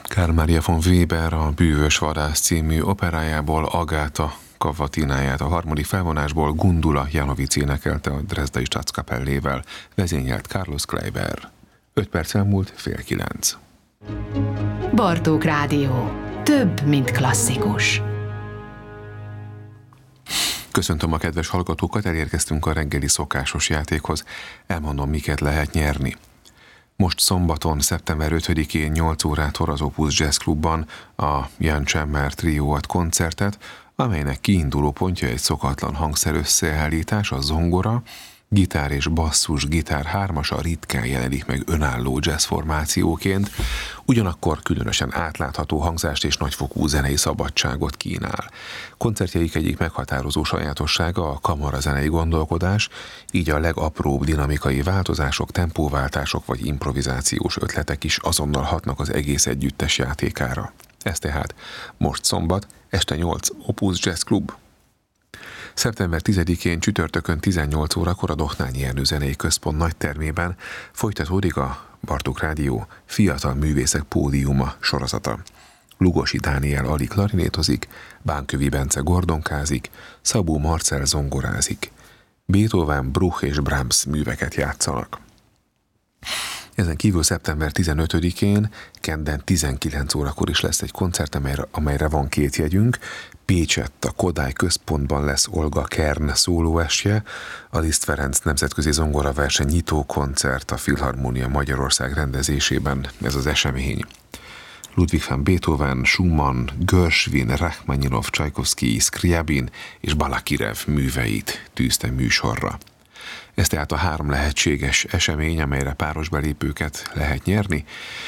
Carl Maria von Weber a Bűvös vadász című operájából Agáta Kavatináját, a harmadik felvonásból Gundula Janovic énekelte a Dresdai Staatskapellével, vezényelt Carlos Kleiber. 5 perc elmúlt, 8:30. Bartók Rádió. Több, mint klasszikus. Köszöntöm a kedves hallgatókat, elérkeztünk a reggeli szokásos játékhoz. Elmondom, miket lehet nyerni. Most szombaton, szeptember 5-én 8 órától az Opus Jazz Clubban a Jan Csemmer Trio ad koncertet, amelynek kiinduló pontja egy szokatlan hangszerösszeállítás, a zongora, gitár és basszus gitár hármasa ritkán jelenik meg önálló jazz formációként, ugyanakkor különösen átlátható hangzást és nagyfokú zenei szabadságot kínál. Koncertjeik egyik meghatározó sajátossága a kamarazenei gondolkodás, így a legapróbb dinamikai változások, tempóváltások vagy improvizációs ötletek is azonnal hatnak az egész együttes játékára. Ez tehát most szombat, este 8, Opus Jazz Club. Szeptember 10-én csütörtökön 18 órakor a Dohnányi Ernő Zenei Központ nagytermében folytatódik a Bartók Rádió Fiatal Művészek Pódiuma sorozata. Lugosi Dániel Ali klarinétozik, Bánkövi Bence gordonkázik, Szabó Marcell zongorázik. Beethoven, Bruch és Brahms műveket játszanak. Ezen kívül szeptember 15-én, kedden 19 órakor is lesz egy koncert, amelyre van 2 jegyünk. Pécsett, a Kodály Központban lesz Olga Kern szólóestje, a Liszt Ferenc Nemzetközi Zongoraverseny nyitó koncert a Filharmónia Magyarország rendezésében, ez az esemény. Ludwig van Beethoven, Schumann, Gershwin, Rachmaninov, Csajkovszky, Skriabin és Balakirev műveit tűzte műsorra. Ez tehát a 3 lehetséges esemény, amelyre páros belépőket lehet nyerni.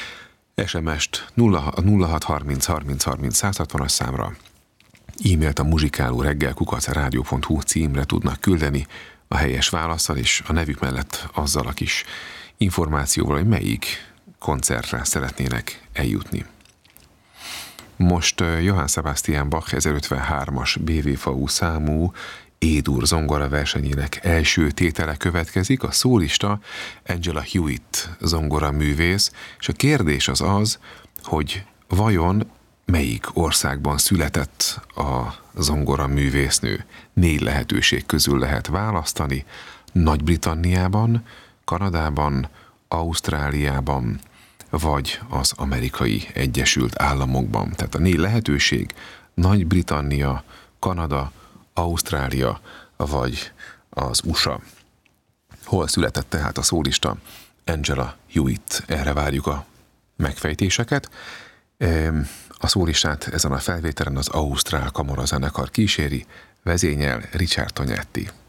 SMS-t 0630 30 30 160-as számra, e-mailt a muzsikálóreggel@radio.hu címre tudnak küldeni a helyes válaszsal és a nevük mellett azzal a kis információval, hogy melyik koncertre szeretnének eljutni. Most Johann Sebastian Bach 1053-as BWV számú E-dur zongora versenyének első tétele következik, a szólista Angela Hewitt zongora művész, és a kérdés az, hogy vajon melyik országban született a zongora művésznő? 4 lehetőség közül lehet választani: Nagy-Britanniában, Kanadában, Ausztráliában, vagy az Amerikai Egyesült Államokban. Tehát a 4 lehetőség: Nagy-Britannia, Kanada, Ausztrália vagy az USA. Hol született tehát a szólista Angela Hewitt? Erre várjuk a megfejtéseket. A szólistát ezen a felvételen az Ausztrál Kamarazenekar kíséri, vezényel Richard Tognetti.